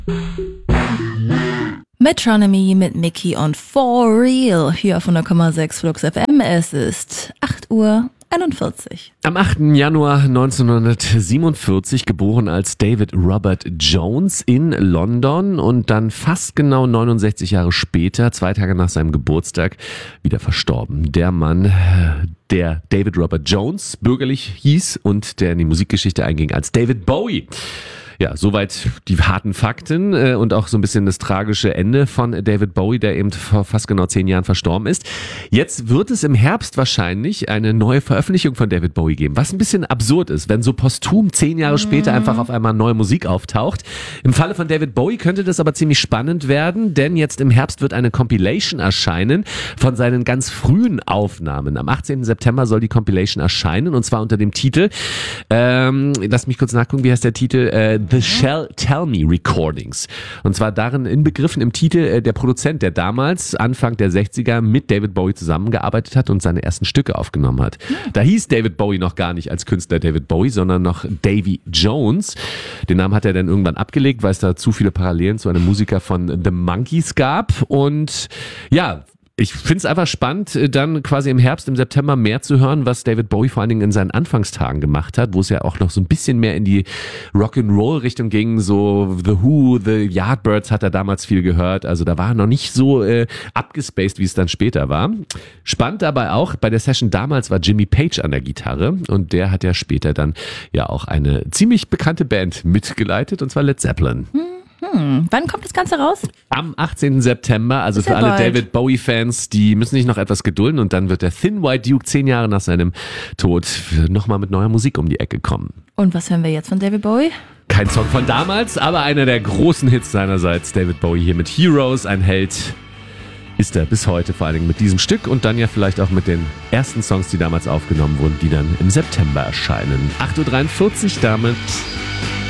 Metronomy mit Mickey und For Real hier auf 100,6 Flux FM. Es ist 8:41 Uhr. Am 8. Januar 1947 geboren als David Robert Jones in London und dann fast genau 69 Jahre später, 2 Tage nach seinem Geburtstag, wieder verstorben. Der Mann, der David Robert Jones bürgerlich hieß und der in die Musikgeschichte einging als David Bowie. Ja, soweit die harten Fakten und auch so ein bisschen das tragische Ende von David Bowie, der eben vor fast genau 10 Jahren verstorben ist. Jetzt wird es im Herbst wahrscheinlich eine neue Veröffentlichung von David Bowie geben, was ein bisschen absurd ist, wenn so posthum 10 Jahre später einfach auf einmal neue Musik auftaucht. Im Falle von David Bowie könnte das aber ziemlich spannend werden, denn jetzt im Herbst wird eine Compilation erscheinen von seinen ganz frühen Aufnahmen. Am 18. September soll die Compilation erscheinen und zwar unter dem Titel, lass mich kurz nachgucken, wie heißt der Titel? The Shall Tell Me Recordings. Und zwar darin inbegriffen im Titel der Produzent, der damals Anfang der 60er mit David Bowie zusammengearbeitet hat und seine ersten Stücke aufgenommen hat. Da hieß David Bowie noch gar nicht als Künstler David Bowie, sondern noch Davy Jones. Den Namen hat er dann irgendwann abgelegt, weil es da zu viele Parallelen zu einem Musiker von The Monkees gab. Und ja, ich finde es einfach spannend, dann quasi im Herbst, im September mehr zu hören, was David Bowie vor allen Dingen in seinen Anfangstagen gemacht hat, wo es ja auch noch so ein bisschen mehr in die Rock'n'Roll-Richtung ging, so The Who, The Yardbirds hat er damals viel gehört, also da war er noch nicht so abgespaced, wie es dann später war. Spannend dabei auch, bei der Session damals war Jimmy Page an der Gitarre und der hat ja später dann ja auch eine ziemlich bekannte Band mitgeleitet, und zwar Led Zeppelin. Wann kommt das Ganze raus? Am 18. September, also für alle David Bowie-Fans, die müssen sich noch etwas gedulden und dann wird der Thin White Duke 10 Jahre nach seinem Tod nochmal mit neuer Musik um die Ecke kommen. Und was hören wir jetzt von David Bowie? Kein Song von damals, aber einer der großen Hits seinerseits. David Bowie hier mit Heroes, ein Held ist er bis heute, vor allen Dingen mit diesem Stück und dann ja vielleicht auch mit den ersten Songs, die damals aufgenommen wurden, die dann im September erscheinen. 8:43 Uhr damit.